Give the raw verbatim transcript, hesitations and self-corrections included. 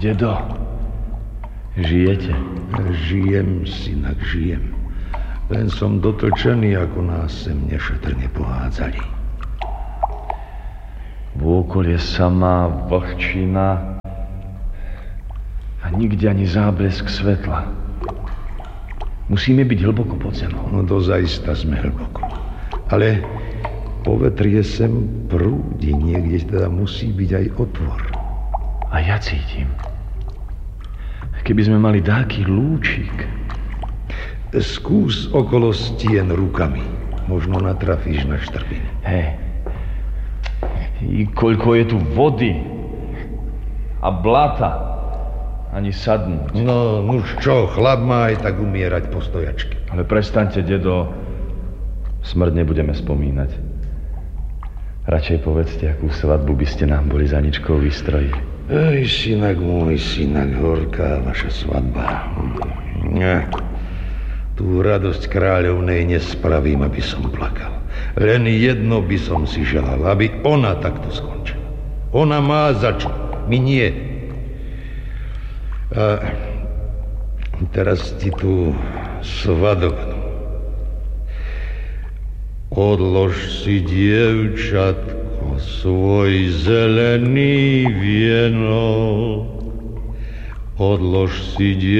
Dedo, žijete? Žijem, synak, žijem. Len som dotlčený, ako nás sem nešetrne pohádzali. Vôkol je samá vlhčina a nikde ani záblesk svetla. Musíme byť hlboko pod zemou. No dozajista sme hlboko. Ale povetrie sem prúdi, niekde teda musí byť aj otvor. A ja cítim. Keby sme mali dáky lúčik. Skús okolo stien rukami. Možno natrafíš na štrbiny. Hej. I koľko je tu vody a blata. Ani sadnúť. No, nuž čo, chlap má aj tak umierať po stojačke. Ale prestaňte, dedo. Smrť nebudeme spomínať. Radšej povedzte, akú svadbu by ste nám boli za ničkou vystrojili. Ej, synak môj, synak, horká vaša svadba. Ne. Tú radosť kráľovnej nespravím, aby som plakal. Len jedno by som si želal, aby ona takto skončila. Ona má za čo, my nie. A teraz ti tu svadobnú. Odlož si, dievčatko, svoj zelený vienok. Odlož si, dievčatko,